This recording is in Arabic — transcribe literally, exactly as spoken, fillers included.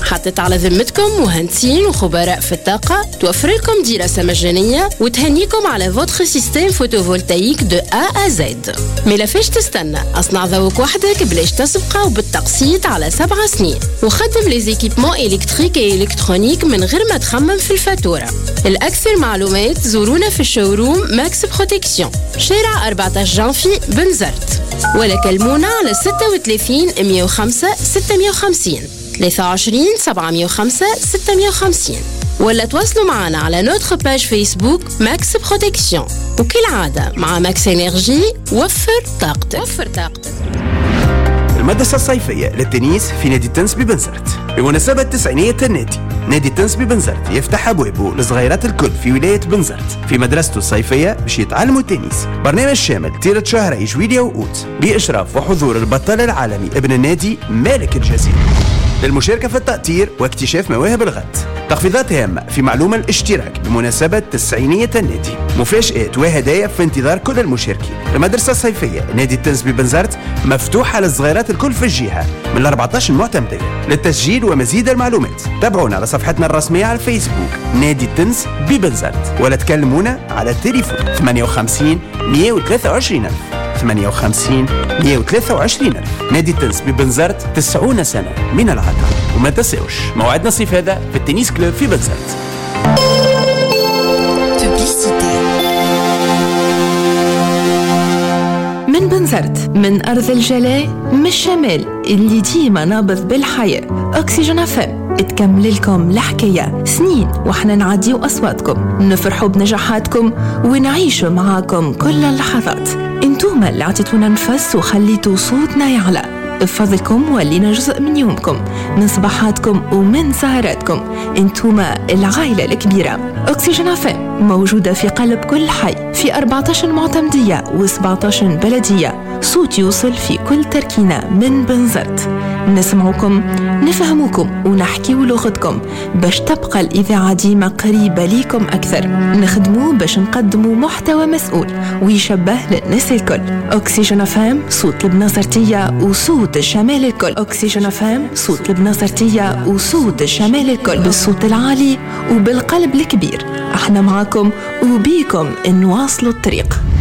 حطت على ذمتكم مهندسين وخبراء في الطاقة توفر لكم دراسة مجانية وتهنيكم على فوتر سيستم فوتوفولتايك دو A à Z. ملافاش تستنى، أصنع ذوق وحدك بلاش تسبقه وبالتقسيط على سبع سنين، وخدم لي زيكيبمون إلكتريك و إلكترونيك من غير ما تخمم في الفاتورة. الأكثر معلومات زورونا في الشوروم ماكس بروتكسيون، شارع أربعة عشر جانفي بنزرت، ولا كلمونا على ستة وثلاثين مية وخمسة ستمية وخمسين ثلاثة وعشرين سبعمية وخمسة ستمية وخمسين، ولا تواصلوا معنا على نوتر باج فيسبوك ماكس بروتكسيون. وكالعادة مع ماكس انرجي وفر طاقتك. وفر طاقتك. المدرسة الصيفية للتنس في نادي التنس ببنزرت بمناسبة تسعينية النادي. نادي التنس ببنزرت يفتح أبوابه لصغيرات الكل في ولاية بنزرت في مدرسته الصيفية باش يتعلموا التنس. برنامج شامل طيلة شهري جويلية وأوت بإشراف وحضور البطل العالمي ابن النادي مالك الجزيري للمشاركة في التأطير واكتشاف مواهب الغد. تخفيضات هامة في معلومة الاشتراك بمناسبة تسعينية النادي، مفاجآت وهدايا في انتظار كل المشاركين. المدرسة الصيفية نادي التنس ببنزرت مفتوحة للصغيرات الكل في الجهة من أربعة عشر معتمدية. للتسجيل ومزيد المعلومات تابعونا على صفحتنا الرسمية على الفيسبوك نادي التنس ببنزرت، ولا تكلمونا على التليفون ثمانية وخمسين مية وثلاثة وعشرين ألف ثمانية وخمسين مية وثلاثة وعشرين ألف. نادي التنس ببنزرت تسعون سنة من العطاء. وما تنسوش موعدنا الصيف هذا في التنس كلوب في بنزرت. من بنزرت، من أرض الجلاء، من الشمال اللي ديما نابض بالحياة. أكسجين أفام تكمل لكم الحكاية سنين وإحنا نعديو أصواتكم، نفرحوا بنجاحاتكم ونعيشوا معاكم كل اللحظات. انتوما اللي عطيتونا نفس وخليتوا صوتنا يعلى. بفضلكم ولينا جزء من يومكم، من صباحاتكم ومن سهراتكم. انتوما العائلة الكبيرة. أكسجين أفام موجودة في قلب كل حي في أربعة عشر معتمدية وسبعة عشر بلدية. صوت يوصل في كل تركينة من بنزرت. نسمعكم، نفهمكم ونحكي لغتكم باش تبقى الإذاعة ديما قريبة ليكم أكثر. نخدموا باش نقدموا محتوى مسؤول ويشبه للناس الكل. أكسجين أفام صوت البنزرتية وصوت الشمال الكل. أكسجين أفام صوت البنزرتية وصوت الشمال الكل، بالصوت العالي وبالقلب الكبير. احنا معاكم وبيكم نواصلوا الطريق.